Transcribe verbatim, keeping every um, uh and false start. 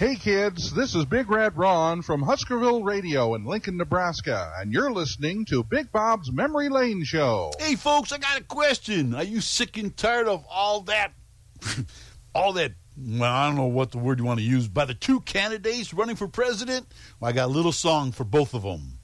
Hey kids, this is Big Red Ron from Huskerville Radio in Lincoln, Nebraska, and you're listening to Big Bob's Memory Lane Show. Hey folks, I got a question. Are you sick and tired of all that, all that, well, I don't know what the word you want to use, by the two candidates running for president? Well, I got a little song for both of them.